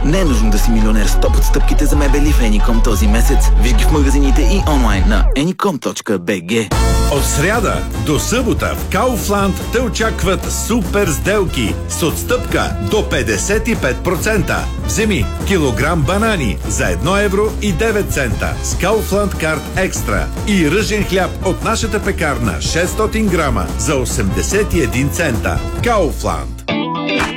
Не е нужно да си милионер с топ отстъпките за мебели в Anycom този месец. Виж ги в магазините и онлайн на anycom.bg. От сряда до събота в Kaufland те очакват супер сделки с отстъпка до 55%. Вземи килограм банани за 1 евро и 9 цента с Kaufland Card Extra и ръжен хляб от нашата пекарна 600 грама за 81 цента. Kaufland.